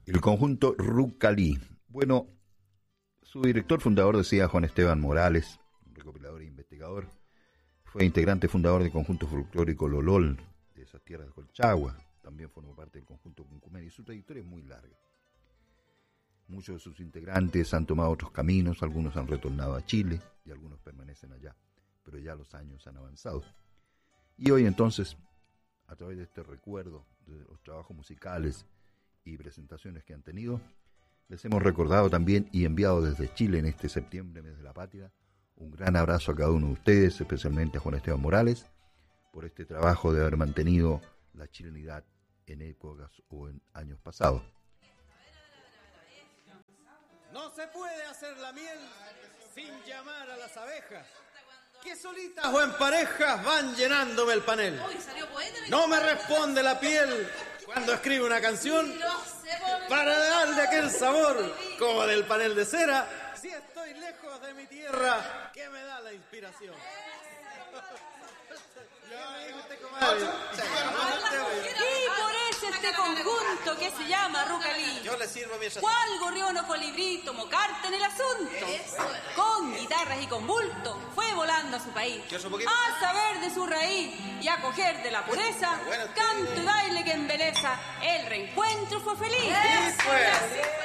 El conjunto Rucalí. Bueno, su director fundador decía Juan Esteban Morales, recopilador e investigador. Fue integrante fundador del conjunto folclórico Lolol, de esas tierras de Colchagua. También formó parte del conjunto Cuncumén y su trayectoria es muy larga. Muchos de sus integrantes han tomado otros caminos, algunos han retornado a Chile y algunos permanecen allá, pero ya los años han avanzado. Y hoy entonces, a través de este recuerdo de los trabajos musicales y presentaciones que han tenido, les hemos recordado también y enviado desde Chile en este septiembre, mes de la patria, un gran abrazo a cada uno de ustedes, especialmente a Juan Esteban Morales, por este trabajo de haber mantenido la chilenidad en épocas o en años pasados. No se puede hacer la miel sin llamar a las abejas, que solitas o en parejas van llenándome el panel. No me responde la piel cuando escribe una canción para darle aquel sabor como del panel de cera. Si estoy lejos de mi tierra, ¿qué me da la inspiración? Y por eso este conjunto que se llama Rucalí. Yo le sirvo mi ¿Cuál gorrión o colibrí tomó carta en el asunto? Con guitarras y con bulto fue volando a su país. A saber de su raíz y a coger de la pureza, canto y baile que embeleza. El reencuentro fue feliz.